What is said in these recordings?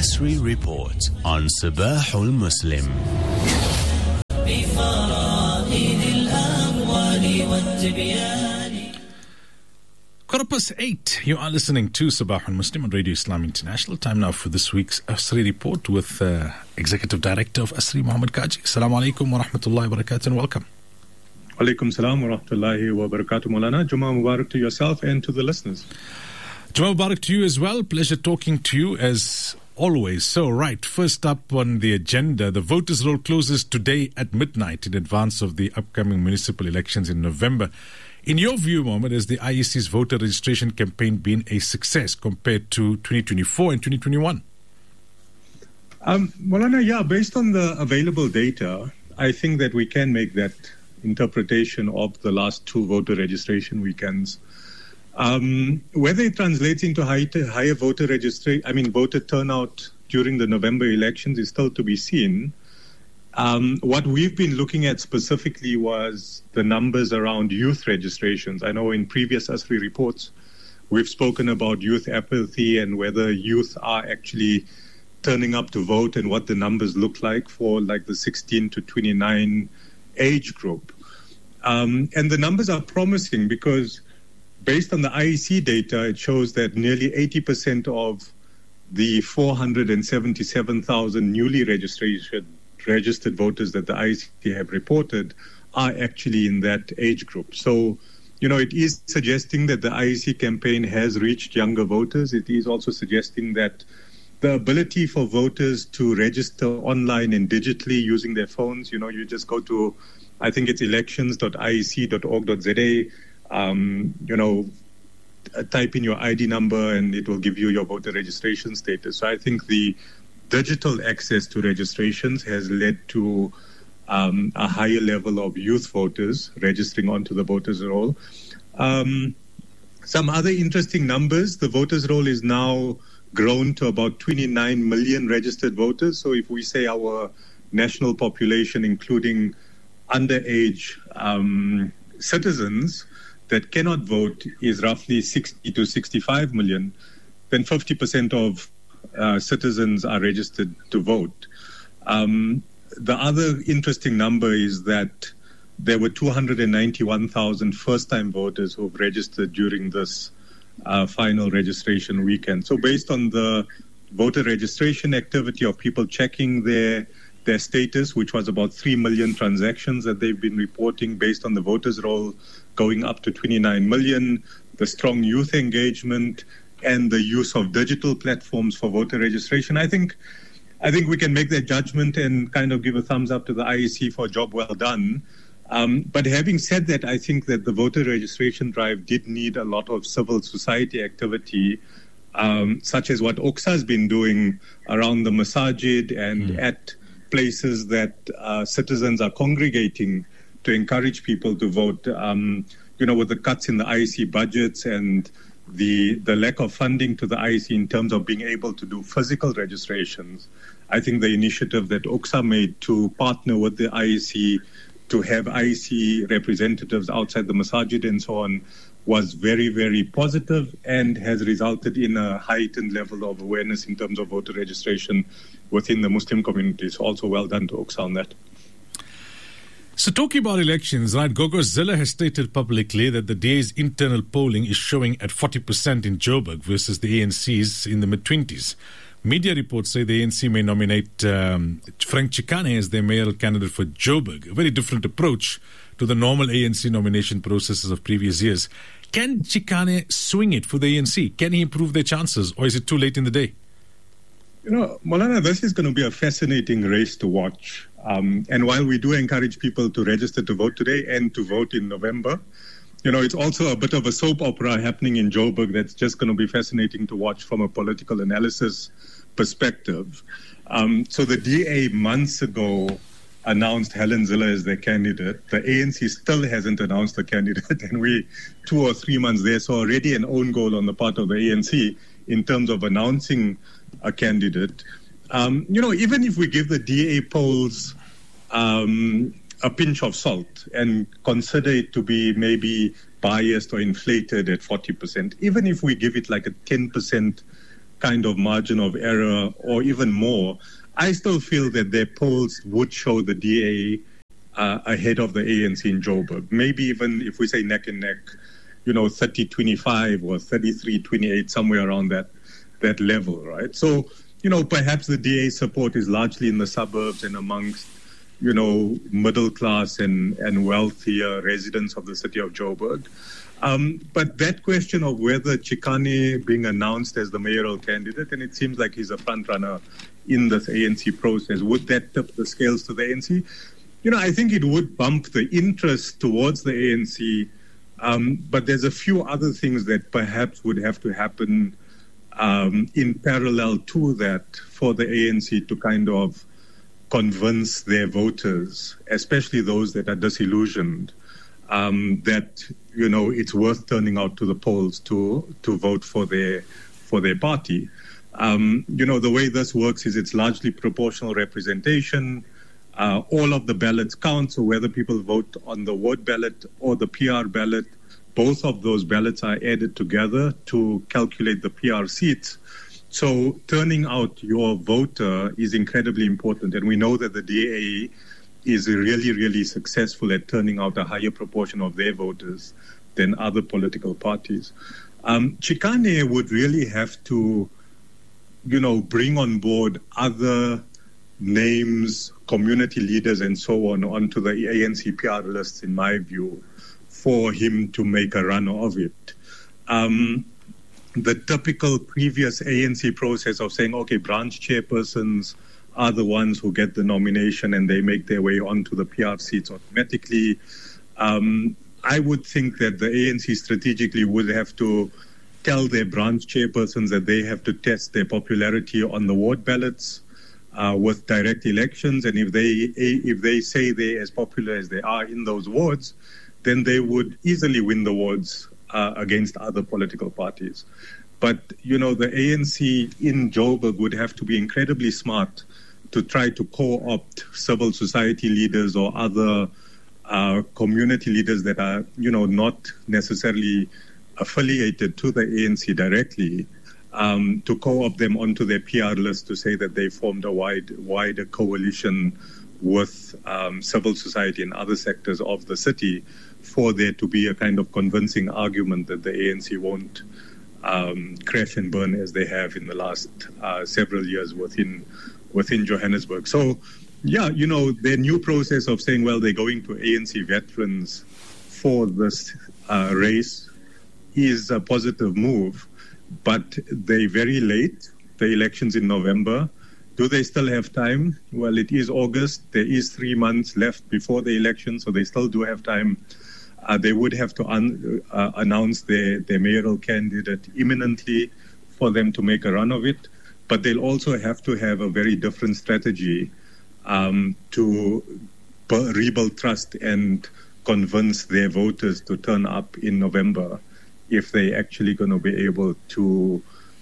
Asri Report on Sabahul Muslim. 8:15. You are listening to Sabahul Muslim on Radio Islam International. Time now for this week's Asri Report with Executive Director of Asri, Muhammad Kaji. Assalamu alaikum wa rahmatullahi wa barakatuh and welcome. Alaikum salam wa rahmatullahi wa barakatuh, Maulana. Jummah Mubarak to yourself and to the listeners. Jummah Mubarak to you as well. Pleasure talking to you as always. So, right, first up on the agenda, the voters' roll closes today at midnight in advance of the upcoming municipal elections in November. In your view, Mohammed, has the IEC's voter registration campaign been a success compared to 2024 and 2021? Maulana, yeah, based on the available data, I think that we can make that interpretation of the last two voter registration weekends. Whether it translates into higher voter turnout during the November elections is still to be seen. What we've been looking at specifically was the numbers around youth registrations. I know in previous ASRI reports, we've spoken about youth apathy and whether youth are actually turning up to vote and what the numbers look like for like the 16 to 29 age group. And the numbers are promising because based on the IEC data, it shows that nearly 80% of the 477,000 newly registered voters that the IEC have reported are actually in that age group. So, it is suggesting that the IEC campaign has reached younger voters. It is also suggesting that the ability for voters to register online and digitally using their phones, you just go to, I think it's elections.iec.org.za, type in your ID number and it will give you your voter registration status. So I think the digital access to registrations has led to a higher level of youth voters registering onto the voters roll. Some other interesting numbers, the voters roll is now grown to about 29 million registered voters. So if we say our national population, including underage citizens that cannot vote, is roughly 60 to 65 million, then 50% of citizens are registered to vote. The other interesting number is that there were 291,000 first-time voters who have registered during this final registration weekend. So based on the voter registration activity of people checking their status, which was about 3 million transactions that they've been reporting based on the voters roll going up to 29 million, the strong youth engagement, and the use of digital platforms for voter registration, I think we can make that judgment and kind of give a thumbs up to the IEC for a job well done. But having said that, I think that the voter registration drive did need a lot of civil society activity, such as what OXA has been doing around the masajid and at places that citizens are congregating to encourage people to vote. With the cuts in the IEC budgets and the lack of funding to the IEC in terms of being able to do physical registrations, I think the initiative that OXA made to partner with the IEC to have IEC representatives outside the masajid and so on was very, very positive and has resulted in a heightened level of awareness in terms of voter registration within the Muslim community. So also well done to OXA on that. So talking about elections, right, Gogozilla has stated publicly that the DA's internal polling is showing at 40% in Joburg versus the ANC's in the mid-20s. Media reports say the ANC may nominate Frank Chikane as their mayoral candidate for Joburg, a very different approach to the normal ANC nomination processes of previous years. Can Chikane swing it for the ANC? Can he improve their chances, or is it too late in the day? Maulana, this is going to be a fascinating race to watch. And while we do encourage people to register to vote today and to vote in November, it's also a bit of a soap opera happening in Joburg that's just going to be fascinating to watch from a political analysis perspective. So the DA months ago announced Helen Zille as their candidate. The ANC still hasn't announced a candidate, and we 2 or 3 months there, so already an own goal on the part of the ANC in terms of announcing a candidate. Even if we give the DA polls a pinch of salt and consider it to be maybe biased or inflated at 40%, even if we give it like a 10% kind of margin of error or even more, I still feel that their polls would show the DA ahead of the ANC in Joburg. Maybe even if we say neck and neck, 30-25 or 33-28, somewhere around that level, right? So, perhaps the DA support is largely in the suburbs and amongst, middle class and wealthier residents of the city of Joburg. But that question of whether Chikane being announced as the mayoral candidate, and it seems like he's a front runner in this ANC process, would that tip the scales to the ANC? I think it would bump the interest towards the ANC, but there's a few other things that perhaps would have to happen in parallel to that for the ANC to kind of convince their voters, especially those that are disillusioned, that it's worth turning out to the polls to vote for their party. The way this works is it's largely proportional representation. All of the ballots count, so whether people vote on the ward ballot or the PR ballot, both of those ballots are added together to calculate the PR seats. So turning out your voter is incredibly important, and we know that the DA is really, really successful at turning out a higher proportion of their voters than other political parties. Chikane would really have to, bring on board other names, community leaders, and so on onto the ANC PR lists, in my view, for him to make a run of it. The typical previous ANC process of saying, okay, branch chairpersons are the ones who get the nomination and they make their way onto the PR seats automatically. I would think that the ANC strategically would have to tell their branch chairpersons that they have to test their popularity on the ward ballots with direct elections, and if they say they're as popular as they are in those wards, then they would easily win the wards against other political parties. But, the ANC in Joburg would have to be incredibly smart to try to co-opt civil society leaders or other community leaders that are, not necessarily affiliated to the ANC directly, to co-opt them onto their PR list to say that they formed a wider coalition with civil society and other sectors of the city for there to be a kind of convincing argument that the ANC won't crash and burn as they have in the last several years within Johannesburg. So, their new process of saying, well, they're going to ANC veterans for this race is a positive move, but they're very late. The election's in November. Do they still have time? Well, it is August. There is 3 months left before the election, so they still do have time. They would have to announce their mayoral candidate imminently for them to make a run of it. But they'll also have to have a very different strategy to rebuild trust and convince their voters to turn up in November if they're actually going to be able to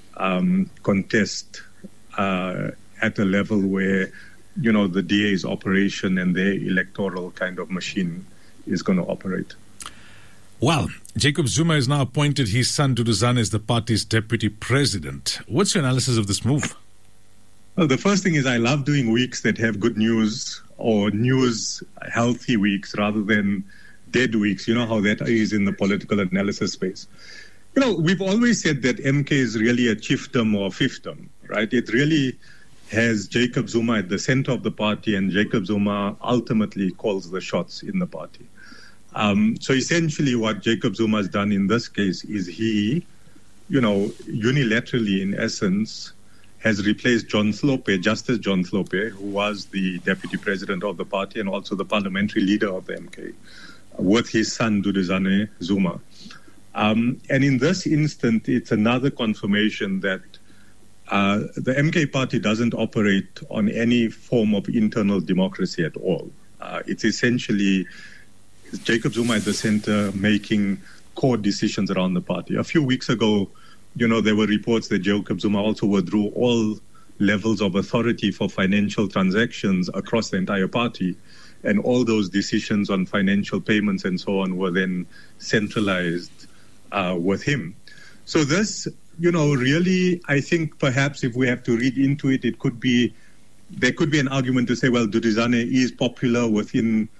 contest at a level where, the DA's operation and their electoral kind of machine is going to operate. Well, Jacob Zuma has now appointed his son Duduzane as the party's deputy president. What's your analysis of this move? Well, the first thing is I love doing weeks that have good news or news-healthy weeks rather than dead weeks. You know how that is in the political analysis space. We've always said that MK is really a chiefdom or fiefdom, right? It really has Jacob Zuma at the center of the party, and Jacob Zuma ultimately calls the shots in the party. So essentially what Jacob Zuma has done in this case is he, unilaterally in essence, has replaced Justice John Slope, who was the deputy president of the party and also the parliamentary leader of the MK, with his son Duduzane Zuma. And in this instant, it's another confirmation that the MK party doesn't operate on any form of internal democracy at all. It's essentially Jacob Zuma at the center making core decisions around the party. A few weeks ago, there were reports that Jacob Zuma also withdrew all levels of authority for financial transactions across the entire party. And all those decisions on financial payments and so on were then centralized with him. So this really, I think perhaps if we have to read into it, there could be an argument to say, well, Dudizane is popular within